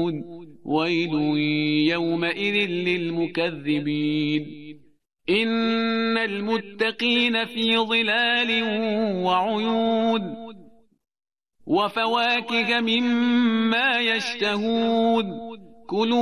يعملون ويل يومئذ للمكذبين إن المتقين في ظلال وعيون وفواكه مما يشتهون كلوا